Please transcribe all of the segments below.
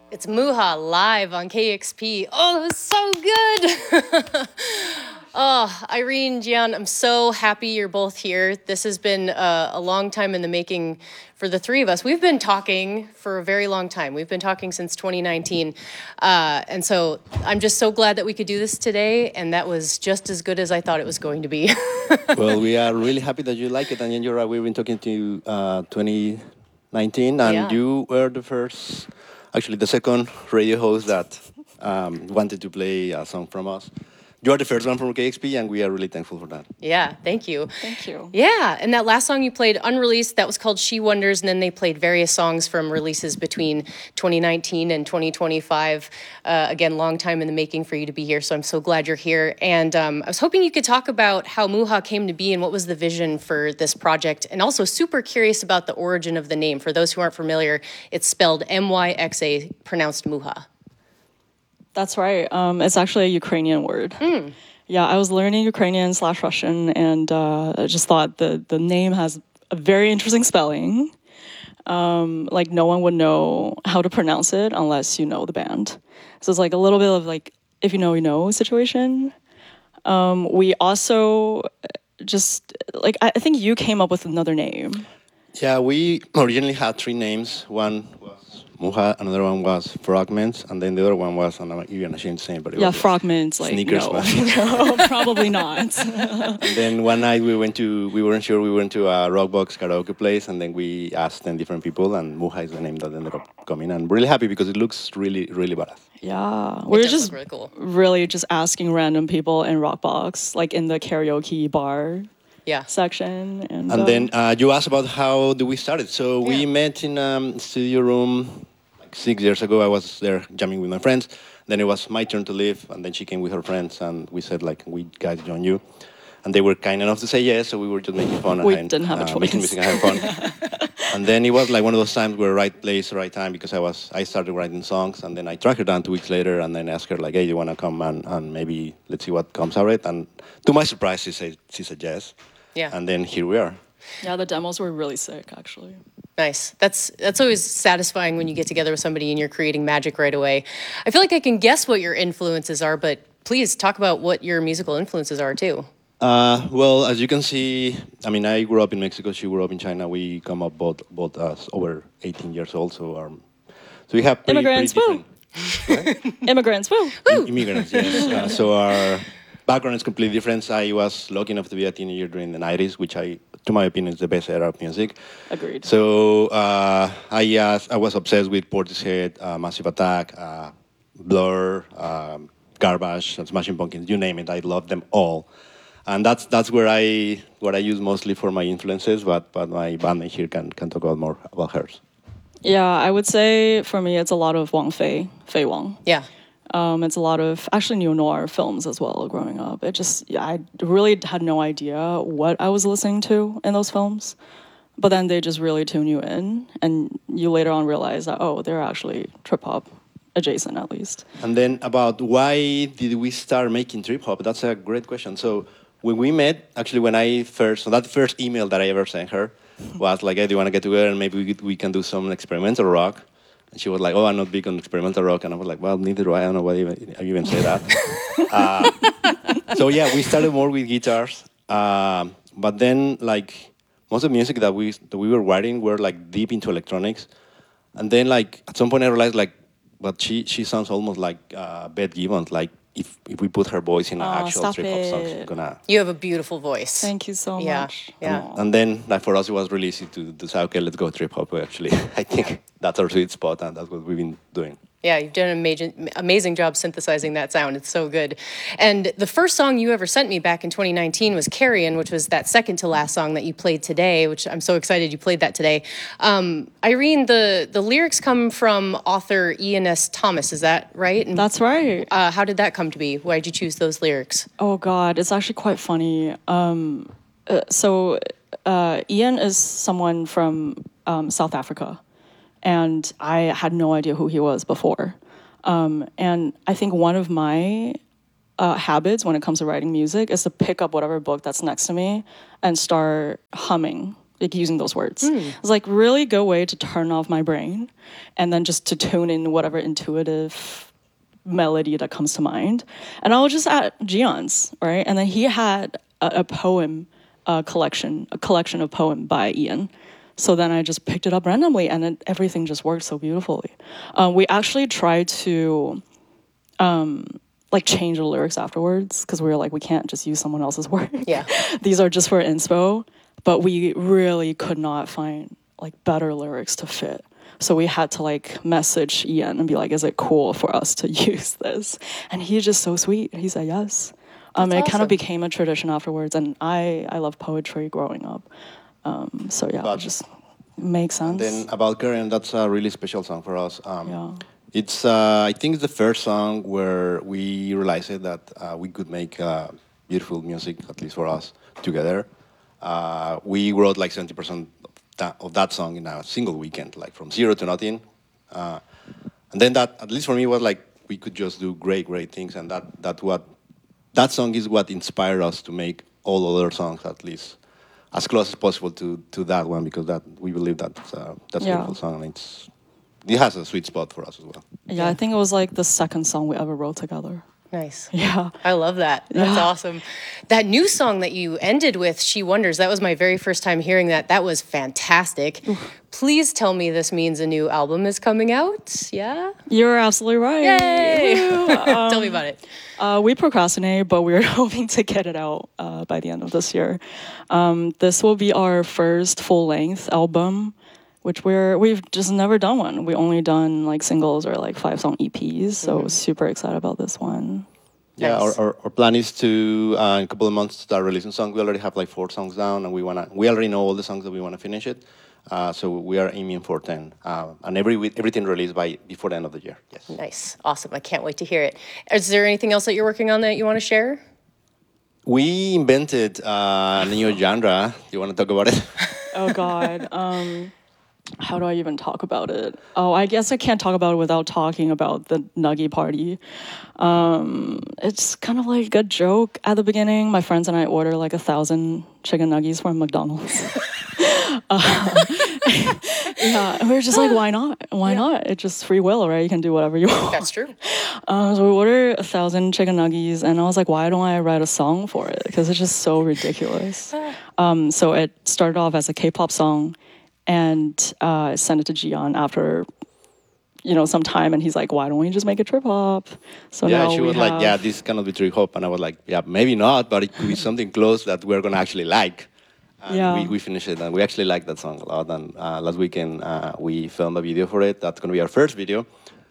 It's Muha live on KXP. Oh, it was so good. Oh, Irene, Gian, I'm so happy you're both here. This has been a long time in the making for the three of us. We've been talking for a very long time. We've been talking since 2019. And so I'm just so glad that we could do this today. And that was just as good as I thought it was going to be. Well, we are really happy that you like it. And you're right, we've been talking to you 2019, and Yeah. you were the first, actually the second radio host that wanted to play a song from us. You are the first one from KXP, and we are really thankful for that. Yeah, thank you. Thank you. Yeah, and that last song you played unreleased, that was called She Wonders, and then they played various songs from releases between 2019 and 2025. Again, long time in the making for you to be here, so I'm so glad you're here. And I was hoping you could talk about how Muha came to be and what was the vision for this project, and also super curious about the origin of the name. For those who aren't familiar, it's spelled M-Y-X-A, pronounced Muha. That's right. It's actually a Ukrainian word. Yeah, I was learning Ukrainian / Russian, and I just thought the name has a very interesting spelling. Like no one would know how to pronounce it unless you know the band. So it's like a little bit of like if you know situation. We also just like I think you came up with another name. Yeah, we originally had three names. One was Muha, another one was Fragments, and then the other one was, and I'm even ashamed to say it, but it Yeah, was fragments. Like Sneakers. no, no, probably not. And then one night we went to a rock box karaoke place, and then we asked 10 different people, and Muha is the name that ended up coming. And we're really happy because it looks really, really badass. Yeah, we're does just look really cool. really just asking random people in Rockbox, like in the karaoke bar Yeah. section, and And then you asked about how do we start it. So we met in a studio room like 6 years ago. I was there jamming with my friends. Then it was my turn to leave, and then she came with her friends, and we said like, "We guys join you," and they were kind enough to say yes. So we were just making fun. We and didn't have a choice. Making music and having fun. And then it was like one of those times where right place, right time, because I started writing songs, and then I tracked her down 2 weeks later, and then asked her like, "Hey, you want to come and maybe let's see what comes out of it?" And to my surprise, she said yes. Yeah. And then here we are. yeah, the demos were really sick, actually. Nice. That's always satisfying when you get together with somebody and you're creating magic right away. I feel like I can guess what your influences are, but please talk about what your musical influences are too. Well, as you can see, I mean, I grew up in Mexico. She grew up in China. We come up both as over 18 years old. So we have Immigrants, pretty Immigrants, woo! immigrants. Yes. So our background is completely different. I was lucky enough to be a teenager during the 90s, which to my opinion, is the best era of music. Agreed. So I was obsessed with Portishead, Massive Attack, Blur, Garbage, and Smashing Pumpkins. You name it, I love them all. And that's what I use mostly for my influences. But my bandmate here can talk about more about hers. Yeah, I would say for me, it's a lot of Fei Wang. Yeah. It's a lot of actually neo-noir films as well growing up. I really had no idea what I was listening to in those films. But then they just really tune you in. And you later on realize that, oh, they're actually trip-hop adjacent at least. And then about why did we start making trip hop? That's a great question. So when we met, actually that first email that I ever sent her was like, hey, do you want to get together and maybe we can do some experimental rock? And she was like, oh, I'm not big on experimental rock. And I was like, well, neither do I. I don't know why you even say that. So yeah, we started more with guitars. But then like most of the music that we were writing were like deep into electronics. And then like at some point I realized like, but she sounds almost like Beth Gibbons. Like if we put her voice in an actual stop trip hop song, it. she's gonna. You have a beautiful voice. Thank you so Yeah. much. Yeah. And then like for us it was really easy to say, okay, let's go trip hop. Actually, I think that's our sweet spot, and that's what we've been doing. Yeah, you've done an amazing job synthesizing that sound. It's so good. And the first song you ever sent me back in 2019 was Carrion, which was that second to last song that you played today, which I'm so excited you played that today. Irene, the lyrics come from author Ian S. Thomas, is that right? And, That's right. how did that come to be? Why did you choose those lyrics? Oh, God, it's actually quite funny. So Ian is someone from South Africa. And I had no idea who he was before. And I think one of my habits when it comes to writing music is to pick up whatever book that's next to me and start humming like using those words. It's like really good way to turn off my brain and then just to tune in whatever intuitive melody that comes to mind. And I was just at Gion's, right? And then he had a poem collection of poem by Ian. So then I just picked it up randomly, and then everything just worked so beautifully. We actually tried to like change the lyrics afterwards because we were like, we can't just use someone else's work. Yeah. These are just for inspo. But we really could not find like better lyrics to fit. So we had to like message Ian and be like, is it cool for us to use this? And he's just so sweet. He said yes. It kind awesome. of became a tradition afterwards. And I love poetry growing up. So yeah, it just makes sense. Then about Karen, that's a really special song for us. Yeah. It's I think it's the first song where we realized that we could make beautiful music, at least for us, together. We wrote like 70% of that song in a single weekend, like from zero to nothing. And then that, at least for me, was like we could just do great things, and that song is what inspired us to make all other songs, at least as close as possible to that one, because that we believe that's a beautiful song, and it has a sweet spot for us as well. Yeah, I think it was like the second song we ever wrote together. Nice. Yeah. I love that. That's awesome. That new song that you ended with, She Wonders, that was my very first time hearing that. That was fantastic. Please tell me this means a new album is coming out. Yeah? You're absolutely right. Yay! Tell me about it. We procrastinate, but we're hoping to get it out by the end of this year. This will be our first full-length album, which we've just never done one. We only done like singles or like 5-song EPs, so super excited about this one. Yeah, Nice. our plan is to in a couple of months start releasing songs. We already have like 4 songs down, and we already know all the songs that we want to finish it. So we are aiming for 10, and everything released before the end of the year. Yes. Nice. Awesome. I can't wait to hear it. Is there anything else that you're working on that you want to share? We invented a new genre. Do you want to talk about it? Oh God. How do I even talk about it? Oh, I guess I can't talk about it without talking about the Nuggie party. It's kind of like a joke at the beginning. My friends and I order like 1,000 chicken nuggies from McDonald's. Yeah, and we were just like, why not? Why not? It's just free will, right? You can do whatever you want. That's true. So we ordered 1,000 chicken nuggies, and I was like, why don't I write a song for it? Because it's just so ridiculous. So it started off as a K-pop song, and I sent it to Gian after, some time, and he's like, why don't we just make it trip hop? So Yeah, now she was like, yeah, this cannot be trip hop, and I was like, yeah, maybe not, but it could be something close that we're gonna actually like. And Yeah. we finished it, and we actually liked that song a lot. And last weekend we filmed a video for it. That's gonna be our first video.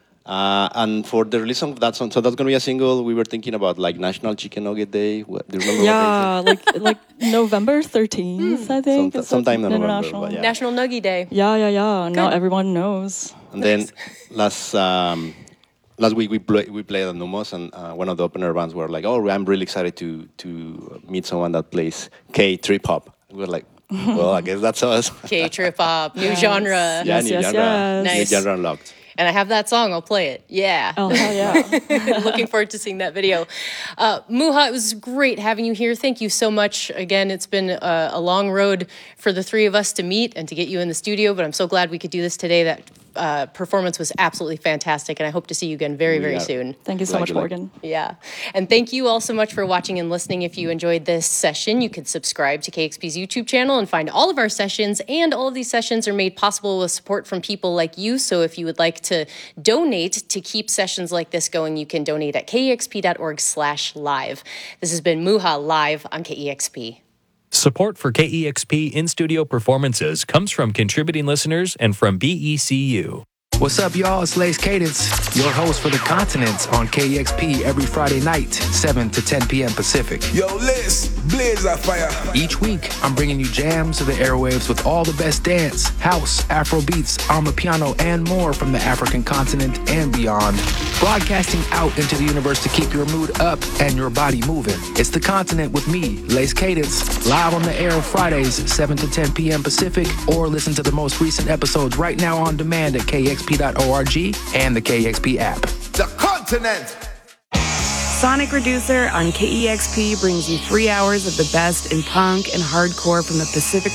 And for the release of that song, so that's gonna be a single. We were thinking about like National Chicken Nugget Day. Do you remember? Yeah, like November 13th, I think. is sometime in November, international. but yeah. National Nuggie Day. Yeah. Now everyone knows. And then last week we played at Numos, and one of the opener bands were like, "Oh, I'm really excited to meet someone that plays K trip hop." We were like, "Well, I guess that's us." K-trip hop, new genre. Yes, new yes, genre, yes. Nice. new genre unlocked. And I have that song. I'll play it. Yeah. Oh, hell yeah. Looking forward to seeing that video. Muha, it was great having you here. Thank you so much. Again, it's been a long road for the three of us to meet and to get you in the studio, but I'm so glad we could do this today. That performance was absolutely fantastic, and I hope to see you again very, very soon. Thank you so much, Morgan. Yeah. And thank you all so much for watching and listening. If you enjoyed this session, you can subscribe to KEXP's YouTube channel and find all of our sessions. And all of these sessions are made possible with support from people like you. So if you would like to donate to keep sessions like this going, you can donate at kexp.org/live. This has been Muha live on KEXP. Support for KEXP in-studio performances comes from contributing listeners and from BECU. What's up, y'all? It's Lace Cadence, your host for The Continents on KEXP every Friday night, 7 to 10 p.m. Pacific. Yo, Liz, blaze that fire. Each week, I'm bringing you jams to the airwaves with all the best dance, house, Afro beats, Amapiano, and more from the African continent and beyond. Broadcasting out into the universe to keep your mood up and your body moving. It's The Continent with me, Lace Cadence, live on the air Fridays, 7 to 10 p.m. Pacific, or listen to the most recent episodes right now on demand at KEXP.org and the KEXP app. The Continent. Sonic Reducer on KEXP brings you 3 hours of the best in punk and hardcore from the Pacific